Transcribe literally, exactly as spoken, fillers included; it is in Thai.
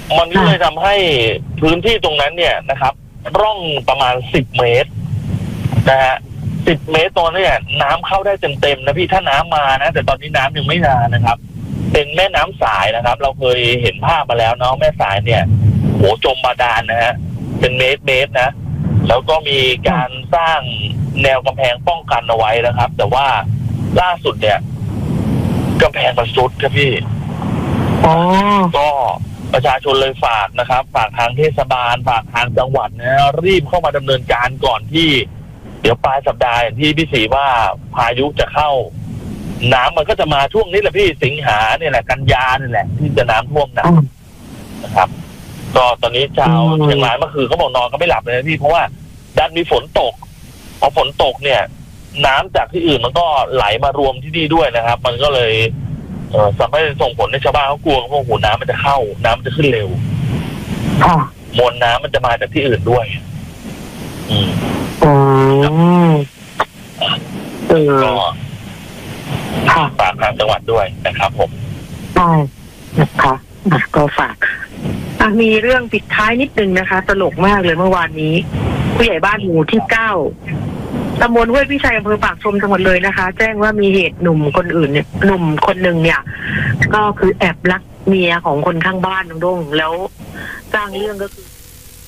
มันก็เลยทำให้พื้นที่ตรงนั้นเนี่ยนะครับร่องประมาณสิบเมตรนะฮะสิบเมตรตอนนี้น้ำเข้าได้เต็มๆนะพี่ถ้าน้ำมานะแต่ตอนนี้น้ำยังไม่มานะครับเป็นแม่น้ำสายนะครับเราเคยเห็นภาพมาแล้วเนาะแม่สายเนี่ยโหจมบาดาลนะฮะเป็นเมตรเมตรนะแล้วก็มีการสร้างแนวกำแพงป้องกันเอาไว้นะครับแต่ว่าล่าสุดเนี่ยกำแพงมันซุดครับพี่อ๋อก็ประชาชนเลยฝากนะครับฝากทางเทศบาลฝากทางจังหวัดนะรีบเข้ามาดำเนินการก่อนที่เดี๋ยวปลายสัปดาห์อย่างที่พี่ศรีว่าพายุจะเข้าน้ำมันก็จะมาช่วงนี้แหละพี่สิงหาเนี่ยแหละกันยาเนี่ยแหละที่จะน้ำท่วมหนักนะครับก็ตอนนี้ชาวเชียงรายเมื่อคืนเขาบอกนอนก็ไม่หลับเลยนะพี่เพราะว่าดันมีฝนตกพอฝนตกเนี่ยน้ำจากที่อื่นมันก็ไหลมารวมที่นี่ด้วยนะครับ มันก็เลยเอ่อทำให้ส่งผลในชาวบ้านเขากลัวว่าโอ้โหน้ำมันจะเข้าน้ำมันจะขึ้นเร็วมวลน้ำมันจะมาจากที่อื่นด้วยอืมอ๋อเออก็ฝากทางจังหวัดด้วยนะครับผมใช่นะคะก็ฝากมีเรื่องปิดท้ายนิดนึงนะคะตลกมากเลยเมื่อวานนี้ผู้ใหญ่บ้านหมู่ที่เก้าตำบลห้วยพิชัยอำเภอปากชมจังหวัดเลยนะคะแจ้งว่ามีเหตุหนุ่มคนอื่นเนี่ยหนุ่มคนหนึ่งเนี่ยก็คือแอบลักเมียของคนข้างบ้านน้องด้งแล้วสร้างเรื่องก็คือ